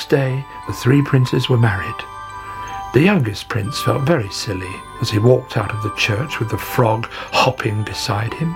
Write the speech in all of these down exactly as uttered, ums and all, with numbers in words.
next day, the three princes were married. The youngest prince felt very silly as he walked out of the church with the frog hopping beside him.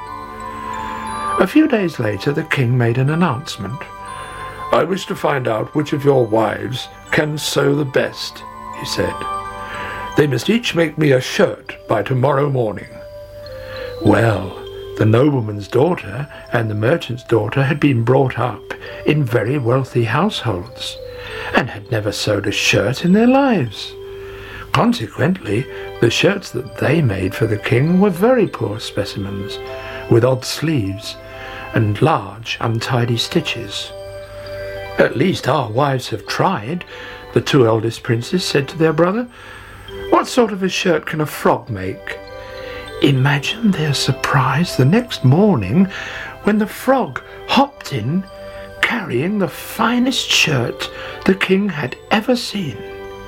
A few days later, the king made an announcement. "I wish to find out which of your wives can sew the best," he said. "They must each make me a shirt by tomorrow morning." Well, the nobleman's daughter and the merchant's daughter had been brought up in very wealthy households and had never sewed a shirt in their lives. Consequently, the shirts that they made for the king were very poor specimens, with odd sleeves and large, untidy stitches. "At least our wives have tried," the two eldest princes said to their brother. "What sort of a shirt can a frog make?" Imagine their surprise the next morning when the frog hopped in, carrying the finest shirt the king had ever seen.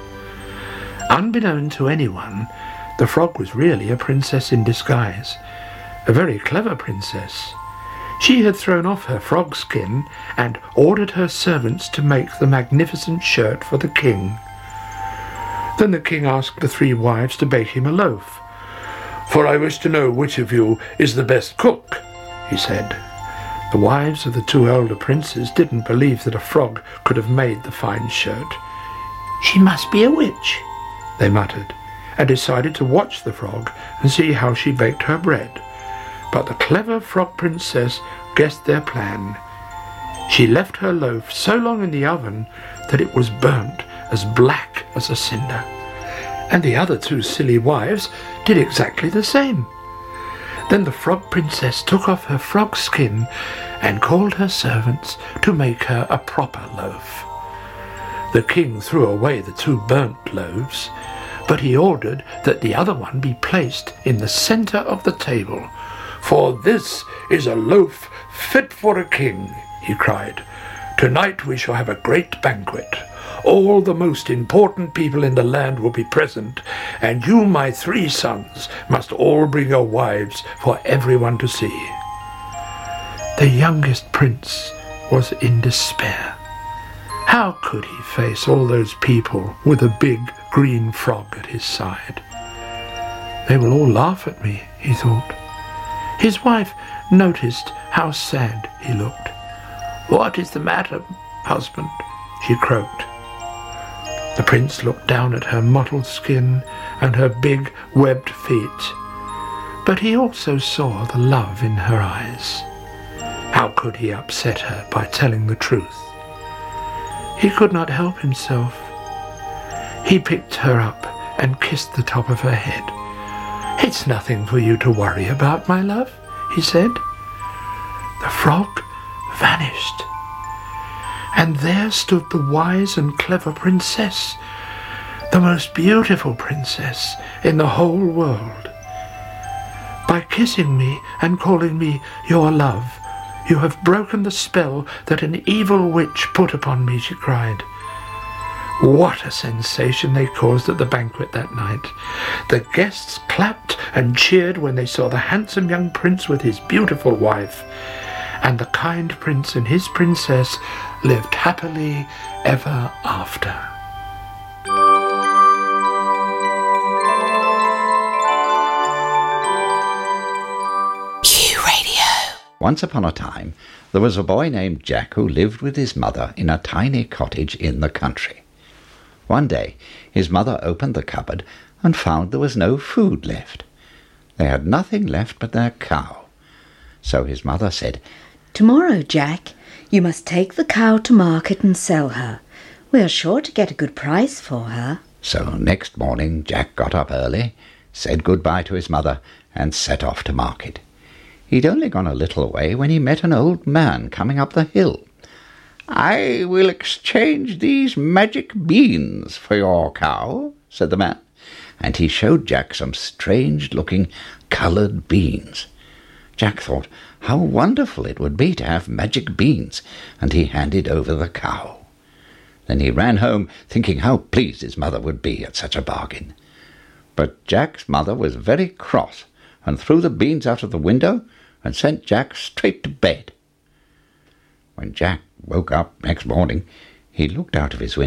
Unbeknown to anyone, the frog was really a princess in disguise, a very clever princess. She had thrown off her frog skin and ordered her servants to make the magnificent shirt for the king. Then the king asked the three wives to bake him a loaf. "For I wish to know which of you is the best cook," he said. The wives of the two elder princes didn't believe that a frog could have made the fine shirt. "She must be a witch," they muttered, and decided to watch the frog and see how she baked her bread. But the clever frog princess guessed their plan. She left her loaf so long in the oven that it was burnt as black as a cinder. And the other two silly wives did exactly the same. Then the frog princess took off her frog skin and called her servants to make her a proper loaf. The king threw away the two burnt loaves, but he ordered that the other one be placed in the centre of the table. "For this is a loaf fit for a king," he cried. "Tonight we shall have a great banquet. All the most important people in the land will be present, and you, my three sons, must all bring your wives for everyone to see." The youngest prince was in despair. How could he face all those people with a big green frog at his side? "They will all laugh at me," he thought. His wife noticed how sad he looked. "What is the matter, husband?" she croaked. The prince looked down at her mottled skin and her big webbed feet, but he also saw the love in her eyes. How could he upset her by telling the truth? He could not help himself. He picked her up and kissed the top of her head. "It's nothing for you to worry about, my love," he said. The frog vanished, and there stood the wise and clever princess, the most beautiful princess in the whole world. "By kissing me and calling me your love, you have broken the spell that an evil witch put upon me," she cried. What a sensation they caused at the banquet that night. The guests clapped and cheered when they saw the handsome young prince with his beautiful wife, and the kind prince and his princess lived happily ever after. Q Radio. Once upon a time, there was a boy named Jack who lived with his mother in a tiny cottage in the country. One day, his mother opened the cupboard and found there was no food left. They had nothing left but their cow. So his mother said, "Tomorrow, Jack, you must take the cow to market and sell her. We are sure to get a good price for her." So next morning Jack got up early, said good-bye to his mother, and set off to market. He'd only gone a little way when he met an old man coming up the hill. "I will exchange these magic beans for your cow," said the man, and he showed Jack some strange-looking coloured beans. Jack thought how wonderful it would be to have magic beans, and he handed over the cow. Then he ran home, thinking how pleased his mother would be at such a bargain. But Jack's mother was very cross, and threw the beans out of the window and sent Jack straight to bed. When Jack woke up next morning, he looked out of his window